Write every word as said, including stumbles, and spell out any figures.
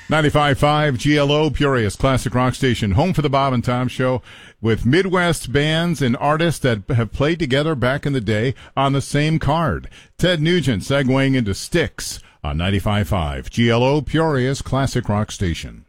ninety-five point five G L O, Peoria's classic rock station, home for the Bob and Tom Show, with Midwest bands and artists that have played together back in the day on the same card. Ted Nugent segueing into Styx on ninety-five point five G L O, Peoria's classic rock station.